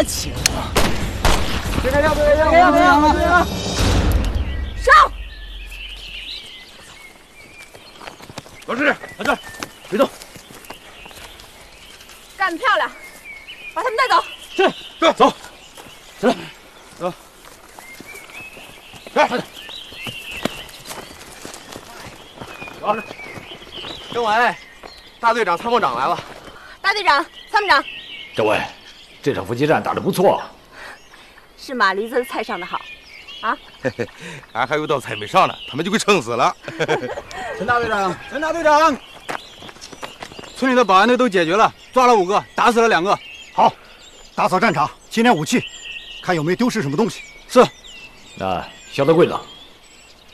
么情况？ 别开枪！ 上！ 老师，在这儿，别动。 干得漂亮，把他们带走。 是，走，起来，走，来，快点。老师， 政委，大队长、参谋长来了。 大队长、参谋长， 政委，这场伏击战打得不错。 是马驴子菜上的好，啊？ 俺还有道菜没上呢，他们就给撑死了。 陈大队长，陈大队长，村里的保安队都解决了，抓了5个，打死了2个。 好，打扫战场，清点武器，看有没有丢失什么东西。 是。 那肖德贵呢？